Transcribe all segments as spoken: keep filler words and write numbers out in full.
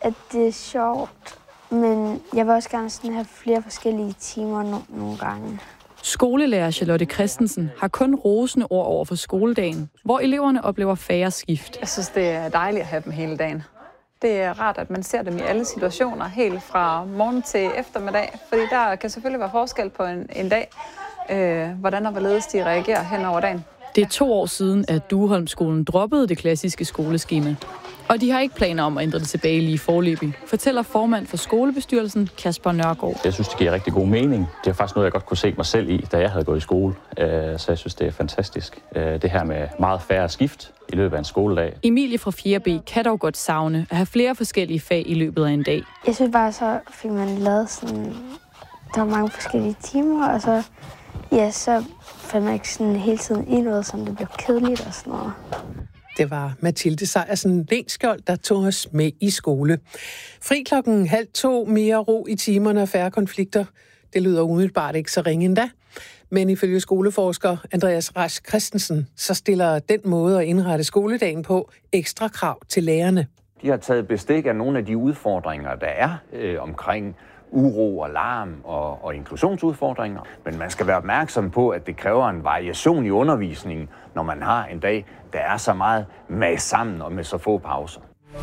at det er sjovt, men jeg vil også gerne sådan have flere forskellige timer no- nogle gange. Skolelærer Charlotte Christensen har kun rosende ord over for skoledagen, hvor eleverne oplever færre skift. Jeg synes, det er dejligt at have dem hele dagen. Det er rart, at man ser dem i alle situationer, helt fra morgen til eftermiddag, fordi der kan selvfølgelig være forskel på en, en dag, øh, hvordan og hvorledes de reagerer hen over dagen. Det er to år siden, at Dueholmskolen droppede det klassiske skoleskema. Og de har ikke planer om at ændre det tilbage lige foreløbig, fortæller formand for skolebestyrelsen Kasper Nørgaard. Jeg synes, det giver rigtig god mening. Det er faktisk noget, jeg godt kunne se mig selv i, da jeg havde gået i skole. Så jeg synes, det er fantastisk. Det her med meget færre skift i løbet af en skoledag. Emilie fra fjerde B kan dog godt savne at have flere forskellige fag i løbet af en dag. Jeg synes bare, så fik man lavet sådan... Der var mange forskellige timer, og så... Ja, så fandt man ikke sådan hele tiden i noget, som det blev kedeligt og sådan noget. Det var Mathilde Sejersen Lengskjold, der tog os med i skole. Fri klokken halv to, mere ro i timerne og færre konflikter. Det lyder umiddelbart ikke så ringe endda. Men ifølge skoleforsker Andreas Rasch Christensen, så stiller den måde at indrette skoledagen på ekstra krav til lærerne. De har taget bestik af nogle af de udfordringer, der er øh, omkring uro og larm og, og inklusionsudfordringer. Men man skal være opmærksom på, at det kræver en variation i undervisningen, når man har en dag, der er så meget med sammen og med så få pauser.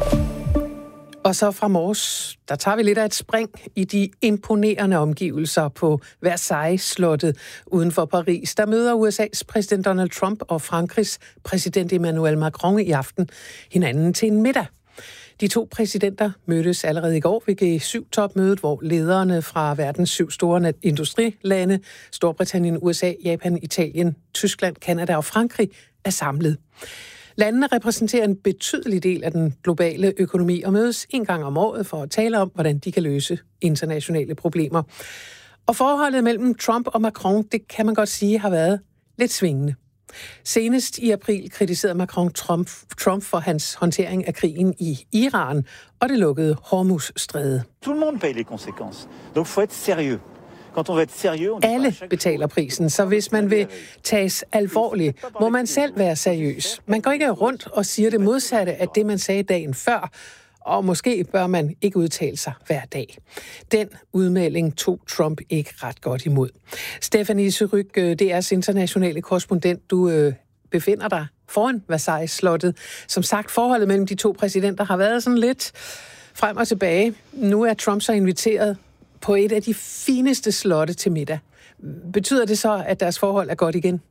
Og så fra Mors, der tager vi lidt af et spring i de imponerende omgivelser på Versailles-slottet uden for Paris. Der møder U S A's præsident Donald Trump og Frankrigs præsident Emmanuel Macron i aften hinanden til en middag. De to præsidenter mødtes allerede i går ved G syv topmødet, hvor lederne fra verdens syv store industrilande, Storbritannien, U S A, Japan, Italien, Tyskland, Canada og Frankrig, er samlet. Landene repræsenterer en betydelig del af den globale økonomi og mødes en gang om året for at tale om, hvordan de kan løse internationale problemer. Og forholdet mellem Trump og Macron, det kan man godt sige, har været lidt svingende. Senest i april kritiserede Macron Trump, Trump for hans håndtering af krigen i Iran og det lukkede Hormuz-strædet. Tout le monde paye les conséquences. Donc faut être sérieux. Alle betaler prisen, så hvis man vil tages alvorligt, må man selv være seriøs. Man går ikke rundt og siger det modsatte af det, man sagde dagen før, og måske bør man ikke udtale sig hver dag. Den udmelding tog Trump ikke ret godt imod. Stephanie Surrugue, D R's internationale korrespondent, du øh, befinder dig foran Versailles-slottet. Som sagt, forholdet mellem de to præsidenter har været sådan lidt frem og tilbage. Nu er Trump så inviteret på et af de fineste slotte til middag. Betyder det så, at deres forhold er godt igen?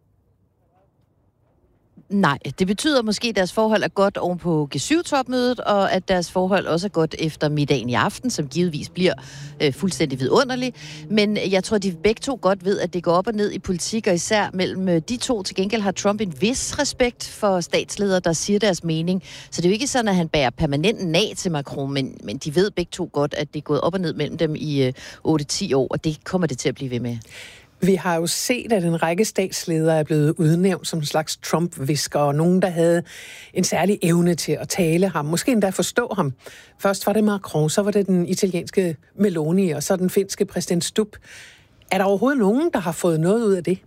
Nej, det betyder måske, at deres forhold er godt oven på G syv topmødet, og at deres forhold også er godt efter middagen i aften, som givetvis bliver øh, fuldstændig vidunderlig. Men jeg tror, de begge to godt ved, at det går op og ned i politik, og især mellem de to. Til gengæld har Trump en vis respekt for statsledere, der siger deres mening. Så det er jo ikke sådan, at han bærer permanent nag til Macron, men, men de ved begge to godt, at det er gået op og ned mellem dem i øh, otte til ti år, og det kommer det til at blive ved med. Vi har jo set, at en række statsledere er blevet udnævnt som en slags Trump-visker, og nogen, der havde en særlig evne til at tale ham, måske endda forstå ham. Først var det Macron, så var det den italienske Meloni, og så den finske præsident Stubb. Er der overhovedet nogen, der har fået noget ud af det?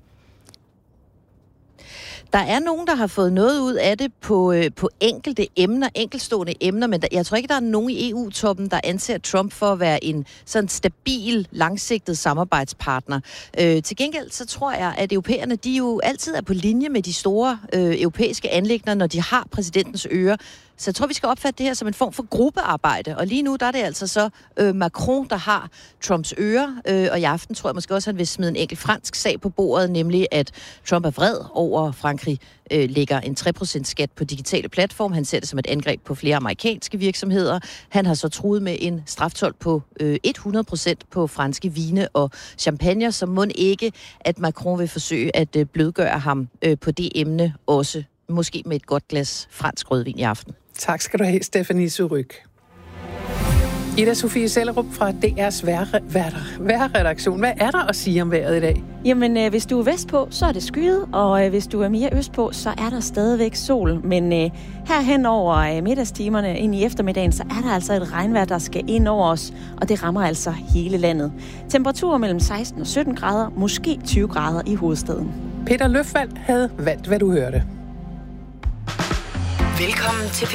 Der er nogen, der har fået noget ud af det på, øh, på enkelte emner, enkeltstående emner, men der, jeg tror ikke, der er nogen i E U-toppen, der anser Trump for at være en sådan stabil, langsigtet samarbejdspartner. Øh, til gengæld så tror jeg, at europæerne, de jo altid er på linje med de store øh, europæiske anliggender, når de har præsidentens øre. Så jeg tror, vi skal opfatte det her som en form for gruppearbejde. Og lige nu, der er det altså så øh, Macron, der har Trumps øre. Øh, og i aften tror jeg måske også, at han vil smide en enkelt fransk sag på bordet, nemlig at Trump er vred over, Frankrig øh, lægger en tre procent skat på digitale platform. Han ser det som et angreb på flere amerikanske virksomheder. Han har så truet med en straftold på øh, hundrede procent på franske vine og champagne, så må ikke, at Macron vil forsøge at øh, blødgøre ham øh, på det emne også. Måske med et godt glas fransk rødvin i aften. Tak skal du have, Stephanie Surrugue. Ida Sofie Sellerup fra D R's vejrredaktion. Hvad er der at sige om vejret i dag? Jamen, øh, hvis du er vestpå, så er det skyet, og øh, hvis du er mere østpå, så er der stadigvæk sol. Men øh, herhen over øh, middagstimerne ind i eftermiddagen, så er der altså et regnvejr, der skal ind over os, og det rammer altså hele landet. Temperaturer mellem seksten og sytten grader, måske tyve grader i hovedstaden. Peter Løfvald havde valgt, hvad du hørte. Velkommen til P